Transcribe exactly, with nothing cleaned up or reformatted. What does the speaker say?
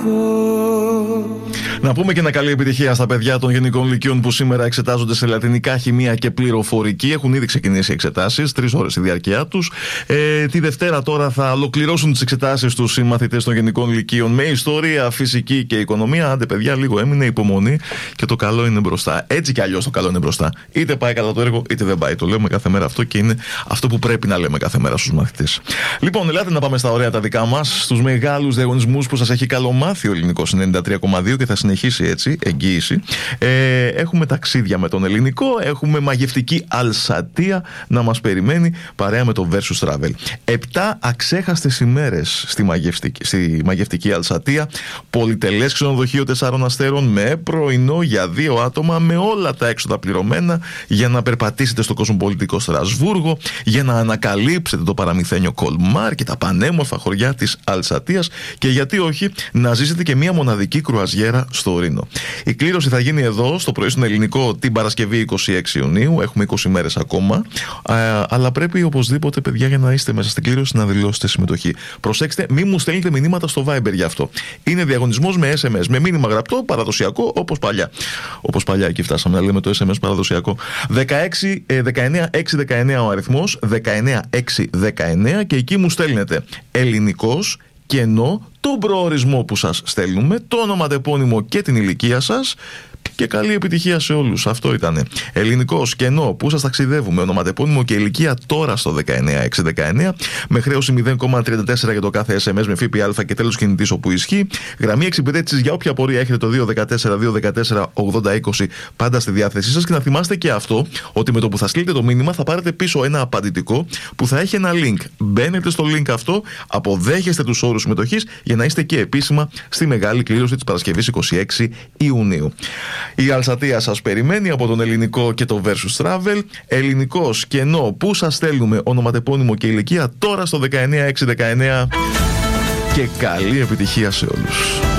Να πούμε και ένα καλή επιτυχία στα παιδιά των γενικών λυκείων που σήμερα εξετάζονται σε λατινικά, χημεία και πληροφορική. Έχουν ήδη ξεκινήσει οι εξετάσεις, τρεις ώρες η διάρκεια τους. Ε, τη Δευτέρα τώρα θα ολοκληρώσουν τις εξετάσεις τους οι μαθητές των γενικών λυκείων με ιστορία, φυσική και οικονομία. Άντε, παιδιά, λίγο έμεινε υπομονή και το καλό είναι μπροστά. Έτσι κι αλλιώς το καλό είναι μπροστά. Είτε πάει καλά το έργο, είτε δεν πάει. Το λέμε κάθε μέρα αυτό και είναι αυτό που πρέπει να λέμε κάθε μέρα στους μαθητές. Λοιπόν, ελάτε να πάμε στα ωραία τα δικά μας, στους μεγάλους διαγωνισμούς που σας έχει καλομάθει ο Ελληνικός ενενήντα τρία κόμμα δύο και θα συνεχίσει έτσι, εγγύηση. Ε, έχουμε ταξίδια με τον Ελληνικό, έχουμε μαγευτική Αλσατία να μας περιμένει παρέα με το Versus Travel. Επτά αξέχαστες ημέρες στη μαγευτική, στη μαγευτική Αλσατία, πολυτελές ξενοδοχείο τεσσάρων αστέρων με πρωινό για δύο άτομα, με όλα τα έξοδα πληρωμένα για να περπατήσετε στο κοσμοπολιτικό Στρασβούργο, για να ανακαλύψετε το παραμυθένιο Κολμάρ και τα πανέμορφα χωριά της Αλσατίας και γιατί όχι να ζήσετε και μια μοναδική κρουαζιέρα στο Ρήνο. Η κλήρωση θα γίνει εδώ στο πρωί στον Ελληνικό την Παρασκευή είκοσι έξι Ιουνίου. Έχουμε είκοσι μέρες ακόμα. Α, αλλά πρέπει οπωσδήποτε, παιδιά, για να είστε μέσα στην κλήρωση να δηλώσετε συμμετοχή. Προσέξτε, μην μου στέλνετε μηνύματα στο Viber γι' αυτό. Είναι διαγωνισμός με ες εμ ες, με μήνυμα γραπτό, παραδοσιακό, όπως παλιά. Όπως παλιά εκεί φτάσαμε να λέμε το ες εμ ες παραδοσιακό. δεκαέξι δεκαεννέα έξι δεκαεννέα ο αριθμός, δεκαεννέα έξι δεκαεννέα και εκεί μου στέλνετε Ελληνικός, κενό, τον προορισμό που σας στέλνουμε, το ονοματεπώνυμο και την ηλικία σας και καλή επιτυχία σε όλους. Αυτό ήτανε. Ελληνικός, κενό, που σας ταξιδεύουμε, ονοματεπώνυμο και ηλικία τώρα στο δεκαεννέα έξι δεκαεννέα με χρέωση μηδέν κόμμα τριάντα τέσσερα για το κάθε ες εμ ες με ΦΠΑ και τέλος κινητής όπου ισχύει. Γραμμή εξυπηρέτησης για όποια απορία έχετε το δύο ένα τέσσερα δύο ένα τέσσερα ογδόντα είκοσι πάντα στη διάθεσή σας και να θυμάστε και αυτό ότι με το που θα στείλετε το μήνυμα θα πάρετε πίσω ένα απαντητικό που θα έχει ένα link. Μπαίνετε στο link αυτό, αποδέχεστε τους όρους συμμετοχής για να είστε και επίσημα στη μεγάλη κλήρωση της Παρασκευής είκοσι έξι Ιουνίου. Η Αλσατία σας περιμένει από τον Ελληνικό και το Versus Travel. Ελληνικός, κενό, που σας στέλνουμε, ονοματεπώνυμο και ηλικία τώρα στο δεκαεννέα έξι δεκαεννέα και καλή επιτυχία σε όλους.